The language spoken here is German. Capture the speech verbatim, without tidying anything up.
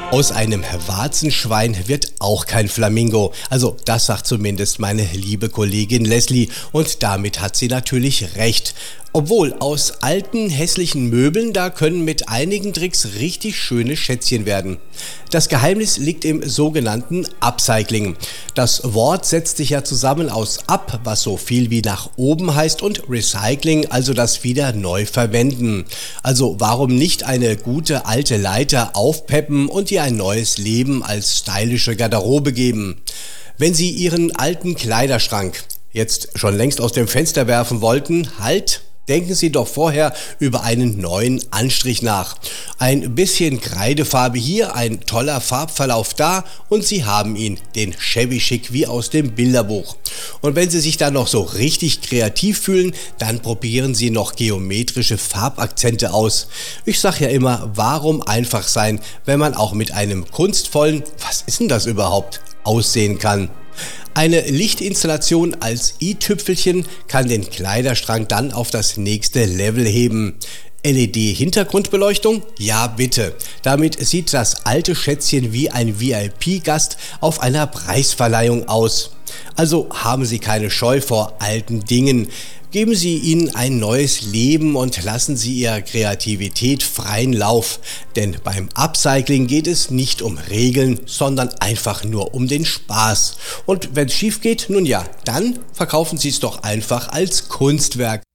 Aus einem Warzenschwein wird auch kein Flamingo. Also das sagt zumindest meine liebe Kollegin Leslie. Und damit hat sie natürlich recht. Obwohl, aus alten, hässlichen Möbeln, da können mit einigen Tricks richtig schöne Schätzchen werden. Das Geheimnis liegt im sogenannten Upcycling. Das Wort setzt sich ja zusammen aus up, was so viel wie nach oben heißt, und Recycling, also das wieder neu verwenden. Also warum nicht eine gute alte Leiter aufpeppen und ihr ein neues Leben als stylische Garderobe geben? Wenn Sie Ihren alten Kleiderschrank jetzt schon längst aus dem Fenster werfen wollten, halt! Denken Sie doch vorher über einen neuen Anstrich nach. Ein bisschen Kreidefarbe hier, ein toller Farbverlauf da und Sie haben ihn, den Shabby Chic wie aus dem Bilderbuch. Und wenn Sie sich dann noch so richtig kreativ fühlen, dann probieren Sie noch geometrische Farbakzente aus. Ich sag ja immer, warum einfach sein, wenn man auch mit einem kunstvollen, was ist denn das überhaupt, aussehen kann. Eine Lichtinstallation als i-Tüpfelchen kann den Kleiderschrank dann auf das nächste Level heben. L E D-Hintergrundbeleuchtung? Ja bitte. Damit sieht das alte Schätzchen wie ein V I P-Gast auf einer Preisverleihung aus. Also haben Sie keine Scheu vor alten Dingen. Geben Sie ihnen ein neues Leben und lassen Sie Ihrer Kreativität freien Lauf. Denn beim Upcycling geht es nicht um Regeln, sondern einfach nur um den Spaß. Und wenn es schief geht, nun ja, dann verkaufen Sie es doch einfach als Kunstwerk.